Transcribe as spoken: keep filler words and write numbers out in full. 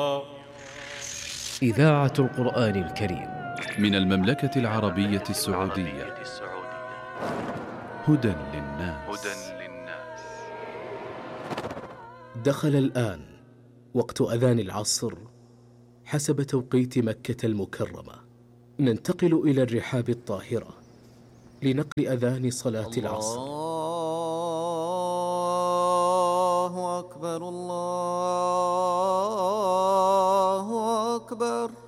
إذاعة القرآن الكريم من المملكة العربية السعودية. هدى للناس. دخل الآن وقت أذان العصر حسب توقيت مكة المكرمة. ننتقل إلى الرحاب الطاهرة لنقل أذان صلاة العصر. الله أكبر، الله أكبر.